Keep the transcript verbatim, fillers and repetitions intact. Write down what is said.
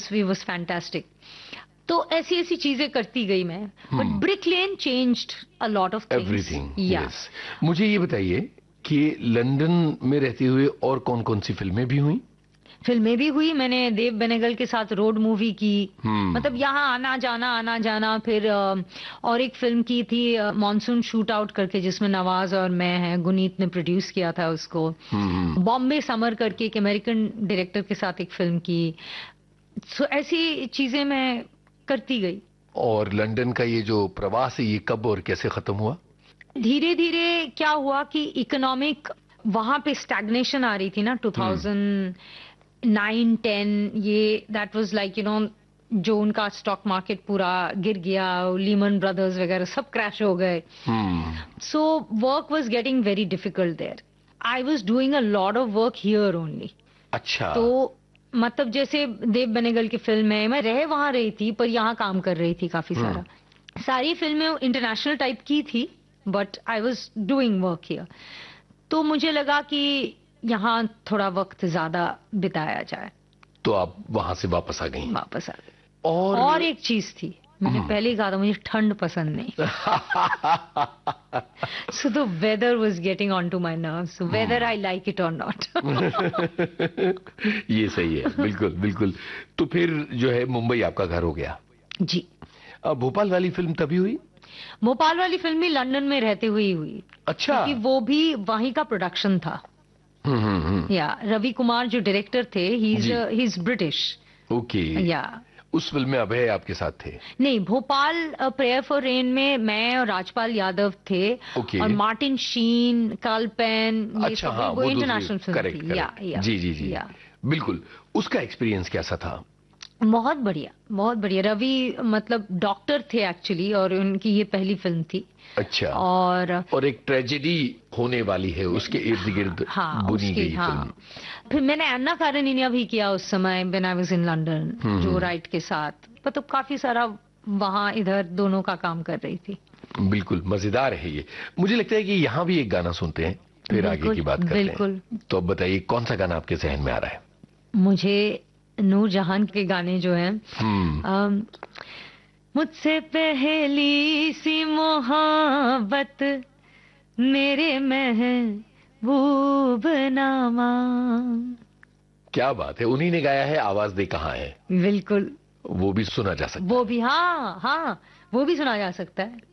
Philosophy was fantastic. तो ऐसी ऐसी चीजें करती गई मैं, but brick lane changed a lot of things. Everything, yes. मुझे ये बताइए कि लंदन में रहते हुए और कौन कौन सी फिल्में भी हुई? फिल्में भी हुई, मैंने देव बेनेगल के साथ रोड मूवी की, hmm. मतलब यहाँ आना जाना आना जाना। फिर और एक फिल्म की थी मॉनसून शूट आउट करके, जिसमें नवाज और मैं हैं, गुनीत ने प्रोड्यूस किया था उसको। बॉम्बे समर करके एक अमेरिकन डायरेक्टर के साथ एक फिल्म की। सो ऐसी चीजें मैं करती गई। और लंदन का ये जो प्रवास है, ये कब और कैसे खत्म हुआ? धीरे धीरे क्या हुआ कि इकोनॉमिक वहां पे स्टैग्नेशन आ रही थी ना, टू थाउजेंड नाइन टेन, ये that was like you know, जो उनका स्टॉक मार्केट पूरा गिर गया, लीमन ब्रदर्स वगैरह सब क्रैश हो गए। So work was getting very difficult there. I was doing a lot of work here only. अच्छा। तो मतलब जैसे देव बेनेगल की फिल्म है, मैं रह वहां रही थी पर यहाँ काम कर रही थी काफी सारा। सारी फिल्में इंटरनेशनल टाइप की थी, but I was doing work here. तो मुझे लगा कि यहाँ थोड़ा वक्त ज्यादा बिताया जाए, तो आप वहां से वापस आ गई? वापस आ गई। और और एक चीज थी, मैंने पहले ही कहा था मुझे ठंड पसंद नहीं। So the weather was getting on to my nerves, whether I like it और नॉट। ये सही है, बिल्कुल बिल्कुल। तो फिर जो है मुंबई आपका घर हो गया? जी। अब भोपाल वाली फिल्म तभी हुई? भोपाल वाली फिल्म भी लंदन में रहते हुए ही हुई। अच्छा। क्योंकि वो भी वहीं का प्रोडक्शन था। या रवि कुमार जो डायरेक्टर थे, he is he is British. Okay. या उस फिल्म में अभय आपके साथ थे? नहीं, भोपाल प्रेयर फॉर रेन में मैं और राजपाल यादव थे। okay. और मार्टिन शीन, कार्ल पेन, ये अच्छा, सब हाँ, वो इंटरनेशनल फिल्म करेक्ट, थी। करेक्ट। या, या, जी जी जी, या। बिल्कुल। उसका एक्सपीरियंस कैसा था? बहुत बढ़िया, बहुत बढ़िया। रवि मतलब डॉक्टर थे एक्चुअली, और उनकी ये पहली फिल्म थी। अच्छा। और और एक ट्रेजेडी होने वाली है, उसके इर्द गिर्द हाँ, बुनी गई हाँ। फिल्म। फिर मैंने अन्ना कारेनिना भी किया उस समय, when I was in London, जो राइट के साथ। मतलब काफी सारा वहाँ इधर दोनों का काम कर रही थी। बिल्कुल मजेदार है ये। मुझे लगता है कि यहाँ भी एक गाना सुनते हैं, फिर आगे की बात करते हैं। बिल्कुल। तो अब बताइए कौन सा गाना आपके जहन में आ रहा है? मुझे नूरजहान के गाने जो हैं, मुझसे पहली सी मोहब्बत मेरे महबूब नामा। क्या बात है, उन्हीं ने गाया है। आवाज दे कहाँ है? बिल्कुल। वो भी सुना जा सकता है? वो भी, हाँ हाँ, वो भी सुना जा सकता है।